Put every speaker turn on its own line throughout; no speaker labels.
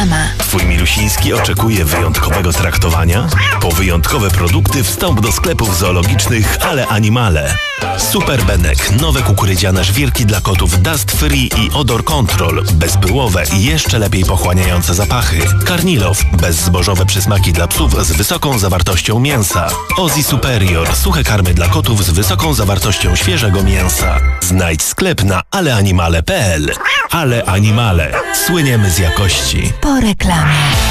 Reklama.
Twój Milusiński oczekuje wyjątkowego traktowania? Po wyjątkowe produkty wstąp do sklepów zoologicznych Ale Animale. Super Benek. Nowe kukurydziane żwirki dla kotów Dust Free i Odor Control. Bezpyłowe i jeszcze lepiej pochłaniające zapachy. Karnilow. Bezzbożowe przysmaki dla psów z wysoką zawartością mięsa. Ozzy Superior. Suche karmy dla kotów z wysoką zawartością świeżego mięsa. Znajdź sklep na aleanimale.pl. Ale Animale. Słyniemy z jakości.
Po reklamie.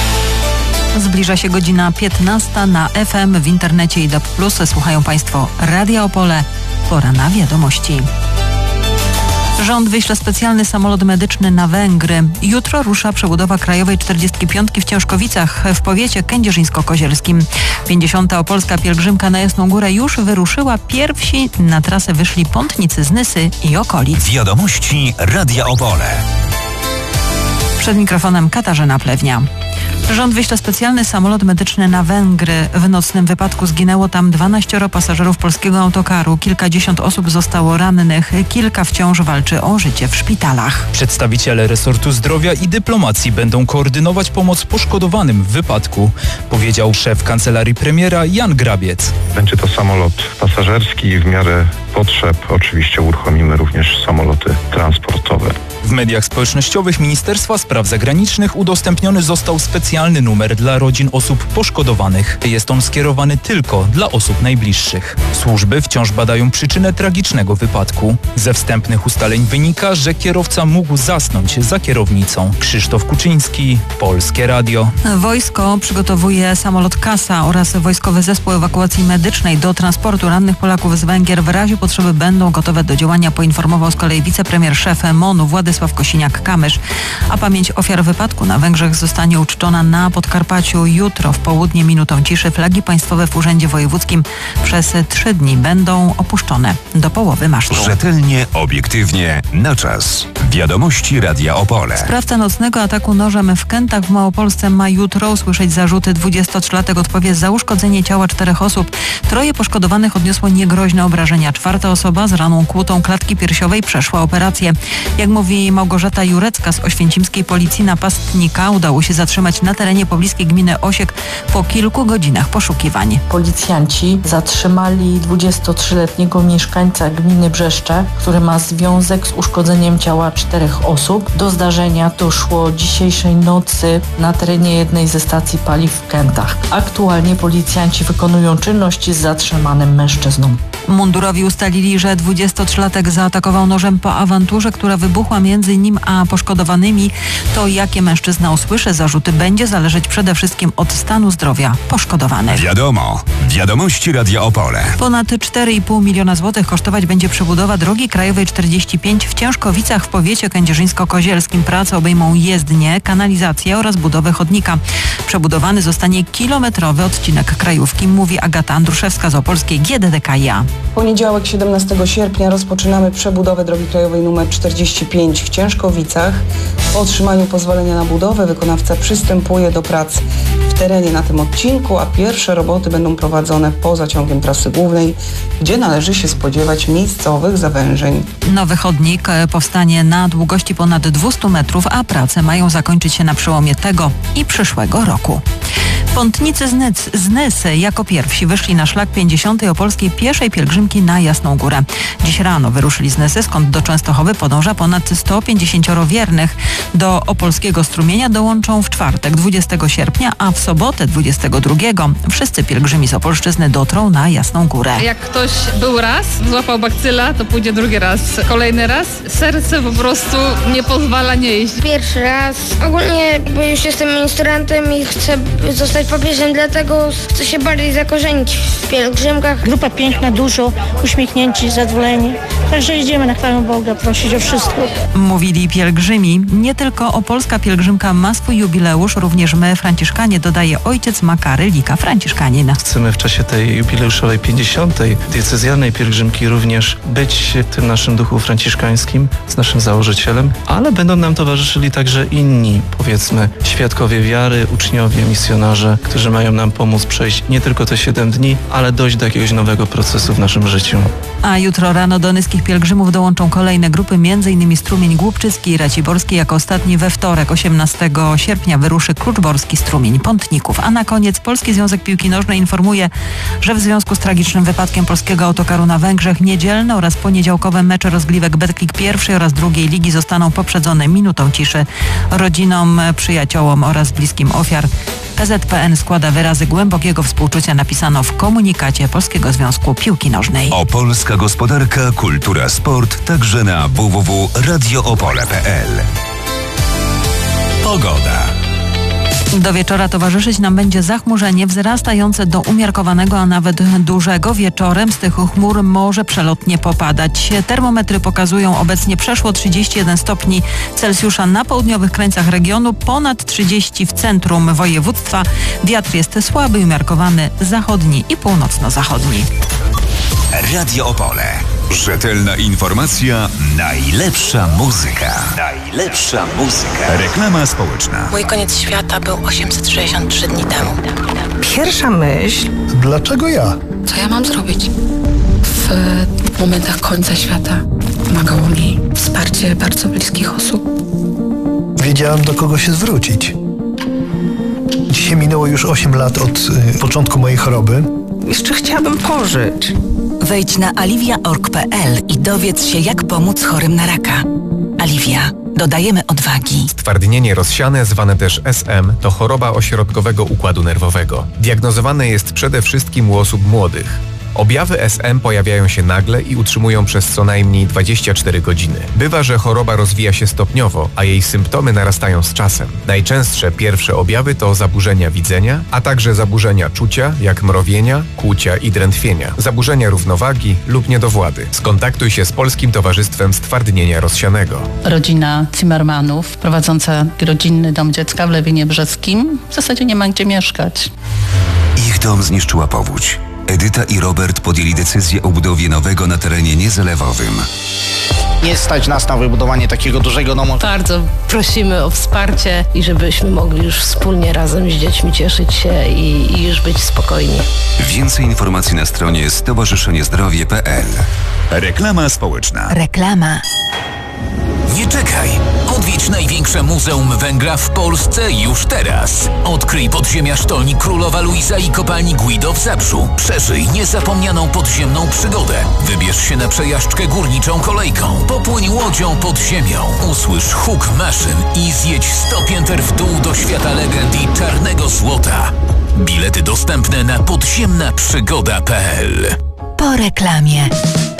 Zbliża się godzina 15 na FM, w internecie i DAB+. Słuchają Państwo Radia Opole. Pora na wiadomości. Rząd wyśle specjalny samolot medyczny na Węgry. Jutro rusza przebudowa Krajowej 45 w Ciężkowicach w powiecie kędzierzyńsko-kozielskim. 50. opolska pielgrzymka na Jasną Górę już wyruszyła. Pierwsi na trasę wyszli pątnicy z Nysy i okolic.
Wiadomości Radia Opole.
Przed mikrofonem Katarzyna Plewnia. Rząd wyśle specjalny samolot medyczny na Węgry. W nocnym wypadku zginęło tam 12 pasażerów polskiego autokaru. Kilkadziesiąt osób zostało rannych. Kilka wciąż walczy o życie w szpitalach.
Przedstawiciele resortu zdrowia i dyplomacji będą koordynować pomoc poszkodowanym w wypadku, powiedział szef kancelarii premiera Jan Grabiec.
Będzie to samolot pasażerski i w miarę potrzeb oczywiście uruchomimy również samoloty transportowe.
W mediach społecznościowych Ministerstwa Spraw Zagranicznych udostępniony został specjalny numer dla rodzin osób poszkodowanych. Jest on skierowany tylko dla osób najbliższych. Służby wciąż badają przyczynę tragicznego wypadku. Ze wstępnych ustaleń wynika, że kierowca mógł zasnąć za kierownicą. Krzysztof Kuczyński, Polskie Radio.
Wojsko przygotowuje samolot Kasa oraz wojskowy zespół ewakuacji medycznej do transportu rannych Polaków z Węgier. W razie potrzeby będą gotowe do działania, poinformował z kolei wicepremier szef MON-u Władysław Kosiniak-Kamysz. A pamięć ofiar wypadku na Węgrzech zostanie uczczona na Podkarpaciu. Jutro w południe minutą ciszy flagi państwowe w Urzędzie Wojewódzkim przez 3 dni będą opuszczone do połowy masztu.
Rzetelnie, obiektywnie, na czas. Wiadomości Radia Opole.
Sprawca nocnego ataku nożem w Kętach w Małopolsce ma jutro usłyszeć zarzuty. 23-latek odpowie za uszkodzenie ciała 4 osób. 3 poszkodowanych odniosło niegroźne obrażenia. 4. osoba z raną kłutą klatki piersiowej przeszła operację. Jak mówi Małgorzata Jurecka z oświęcimskiej policji, napastnika udało się zatrzymać na terenie pobliskiej gminy Osiek po kilku godzinach poszukiwań.
Policjanci zatrzymali 23-letniego mieszkańca gminy Brzeszcze, który ma związek z uszkodzeniem ciała 4 osób. Do zdarzenia doszło dzisiejszej nocy na terenie jednej ze stacji paliw w Kętach. Aktualnie policjanci wykonują czynności z zatrzymanym mężczyzną.
Mundurowi ustalili, że 23-latek zaatakował nożem po awanturze, która wybuchła między nim a poszkodowanymi. To, jakie mężczyzna usłyszy zarzuty, będzie zależeć przede wszystkim od stanu zdrowia poszkodowanych.
Wiadomo. Wiadomości Radia Opole.
Ponad 4,5 miliona złotych kosztować będzie przebudowa drogi krajowej 45 w Ciężkowicach w powiecie kędzierzyńsko-kozielskim. Prace obejmą jezdnię, kanalizację oraz budowę chodnika. Przebudowany zostanie kilometrowy odcinek krajówki, mówi Agata Andruszewska z opolskiej GDDKiA.
W poniedziałek 17 sierpnia rozpoczynamy przebudowę drogi krajowej nr 45 w Ciężkowicach. Po otrzymaniu pozwolenia na budowę wykonawca przystępuje do prac w terenie na tym odcinku, a pierwsze roboty będą prowadzone poza ciągiem trasy głównej, gdzie należy się spodziewać miejscowych zawężeń.
Nowy chodnik powstanie na długości ponad 200 metrów, a prace mają zakończyć się na przełomie tego i przyszłego roku. Pątnicy z Nysy jako pierwsi wyszli na szlak 50. opolskiej pieszej pielgrzymki na Jasną Górę. Dziś rano wyruszyli z Nysy, skąd do Częstochowy podąża ponad 150 wiernych. Do opolskiego strumienia dołączą w czwartek 20 sierpnia, a w sobotę 22 wszyscy pielgrzymi z Opolszczyzny dotrą na Jasną Górę.
Jak ktoś był raz, złapał bakcyla, to pójdzie drugi raz. Kolejny raz serce po prostu nie pozwala nie iść.
Pierwszy raz. Ogólnie już jestem ministrantem i chcę zostać papieżem, dlatego chcę się bardziej zakorzenić w pielgrzymkach.
Grupa piękna, dużo, uśmiechnięci, zadowoleni. Także idziemy na chwałę Boga prosić o wszystko.
Mówili pielgrzymi. Nie tylko opolska pielgrzymka ma swój jubileusz, również my, franciszkanie, dodaje ojciec Makary Lika, franciszkanin.
Chcemy w czasie tej jubileuszowej 50. diecezjalnej pielgrzymki również być w tym naszym duchu franciszkańskim z naszym założycielem, ale będą nam towarzyszyli także inni, powiedzmy, świadkowie wiary, uczniowie, misjonarze, partnerzy, którzy mają nam pomóc przejść nie tylko te 7 dni, ale dojść do jakiegoś nowego procesu w naszym życiu.
A jutro rano do Nyskich Pielgrzymów dołączą kolejne grupy, m.in. Strumień Głubczycki i Raciborski. Jako ostatni we wtorek, 18 sierpnia, wyruszy Kluczborski Strumień Pątników. A na koniec Polski Związek Piłki Nożnej informuje, że w związku z tragicznym wypadkiem polskiego autokaru na Węgrzech niedzielne oraz poniedziałkowe mecze rozgrywek Betclic pierwszej oraz drugiej ligi zostaną poprzedzone minutą ciszy. Rodzinom, przyjaciołom oraz bliskim ofiar PZPN składa wyrazy głębokiego współczucia, napisano w komunikacie Polskiego Związku Piłki Nożnej.
Opolska gospodarka, kultura, sport, także na www.radioopole.pl. Pogoda.
Do wieczora towarzyszyć nam będzie zachmurzenie wzrastające do umiarkowanego, a nawet dużego. Wieczorem z tych chmur może przelotnie popadać. Termometry pokazują obecnie przeszło 31 stopni Celsjusza na południowych krańcach regionu, ponad 30 w centrum województwa. Wiatr jest słaby, umiarkowany, zachodni i północno-zachodni.
Radio Opole. Rzetelna informacja, najlepsza muzyka. Najlepsza muzyka. Reklama społeczna.
Mój koniec świata był 863 dni temu.
Pierwsza myśl.
Dlaczego ja?
Co ja mam zrobić? W momentach końca świata pomagało mi wsparcie bardzo bliskich osób.
Wiedziałam, do kogo się zwrócić. Dzisiaj minęło już 8 lat od początku mojej choroby.
Jeszcze chciałabym pożyć.
Wejdź na aliwia.org.pl i dowiedz się, jak pomóc chorym na raka. Aliwia. Dodajemy odwagi.
Stwardnienie rozsiane, zwane też SM, to choroba ośrodkowego układu nerwowego. Diagnozowane jest przede wszystkim u osób młodych. Objawy SM pojawiają się nagle i utrzymują przez co najmniej 24 godziny. Bywa, że choroba rozwija się stopniowo, a jej symptomy narastają z czasem. Najczęstsze pierwsze objawy to zaburzenia widzenia, a także zaburzenia czucia, jak mrowienia, kłucia i drętwienia, zaburzenia równowagi lub niedowłady. Skontaktuj się z Polskim Towarzystwem Stwardnienia Rozsianego.
Rodzina Zimmermanów, prowadząca rodzinny dom dziecka w Lewinie Brzeskim, w zasadzie nie ma gdzie mieszkać.
Ich dom zniszczyła powódź. Edyta i Robert podjęli decyzję o budowie nowego na terenie niezalewowym.
Nie stać nas na wybudowanie takiego dużego domu.
Bardzo prosimy o wsparcie i żebyśmy mogli już wspólnie razem z dziećmi cieszyć się i już być spokojni.
Więcej informacji na stronie stowarzyszeniezdrowie.pl. Reklama społeczna.
Reklama.
Nie czekaj! Odwiedź największe muzeum węgla w Polsce już teraz. Odkryj podziemia sztolni Królowa Luiza i kopalni Guido w Zabrzu. Przeżyj niezapomnianą podziemną przygodę. Wybierz się na przejażdżkę górniczą kolejką. Popłyń łodzią pod ziemią. Usłysz huk maszyn i zjedź 100 pięter w dół do świata legend i czarnego złota. Bilety dostępne na podziemnaprzygoda.pl.
Po reklamie.